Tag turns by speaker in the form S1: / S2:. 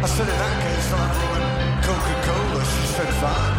S1: I said, in that case, I'll have Coca-Cola. She said, fine.